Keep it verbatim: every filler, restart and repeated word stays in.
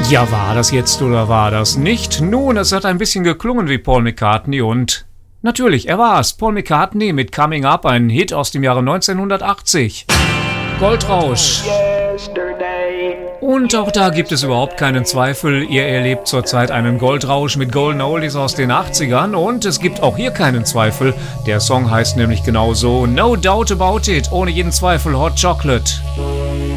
Ja, war das jetzt oder war das nicht? Nun, es hat ein bisschen geklungen wie Paul McCartney und... Natürlich, er war es. Paul McCartney mit Coming Up, ein Hit aus dem Jahre neunzehnhundertachtzig. Goldrausch. Und auch da gibt es überhaupt keinen Zweifel. Ihr erlebt zurzeit einen Goldrausch mit Golden Oldies aus den achtzigern und es gibt auch hier keinen Zweifel. Der Song heißt nämlich genauso No Doubt About It, ohne jeden Zweifel Hot Chocolate.